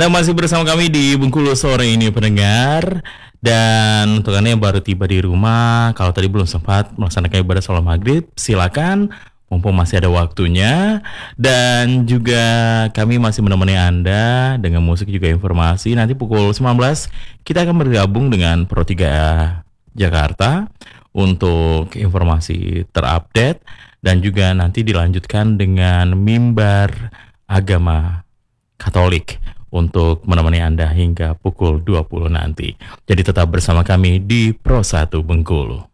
Anda masih bersama kami di Bengkulu sore ini pendengar. Dan untuk Anda yang baru tiba di rumah, kalau tadi belum sempat melaksanakan ibadah sholat maghrib, silakan mumpung masih ada waktunya. Dan juga kami masih menemani Anda dengan musik juga informasi. Nanti pukul 19 kita akan bergabung dengan Pro 3 Jakarta untuk informasi terupdate. Dan juga nanti dilanjutkan dengan mimbar agama Katolik untuk menemani Anda hingga pukul 20 nanti. Jadi tetap bersama kami di Pro 1 Bengkulu.